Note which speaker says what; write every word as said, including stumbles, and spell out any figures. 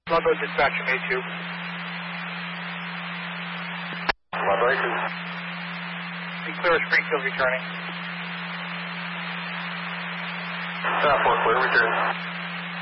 Speaker 1: Ludlow dispatcher, May two.
Speaker 2: Ludlow two.
Speaker 1: Be clear of Springfield returning.
Speaker 2: South four, clear return.